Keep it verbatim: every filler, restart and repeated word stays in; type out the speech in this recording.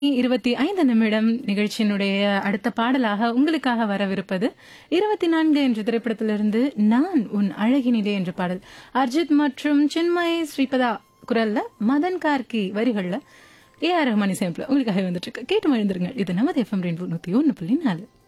இருபத்தி ஐந்து நிமிடம் நிகழ்ச்சியினுடைய அடுத்த பாடலாக உங்களுக்காக வரவிருப்பது இருபத்தி நான்கு என்ற திரைப்படத்திலிருந்து நான் உன் அழகினிலே என்ற பாடல். அர்ஜித் மற்றும் சின்மய் ஸ்ரீபதா குரல்ல, மதன் கார்கி வரிகள்ல, ஏ ஆர் ரஹ்மான் இசையமைப்புல உங்களுக்காக வந்துட்டு இருக்கு. கேட்டு மகிழ்ந்துருங்க. இது நமது எஃப்எம் ரெயின்போ நூத்தி ஒன்னு புள்ளி நாலு.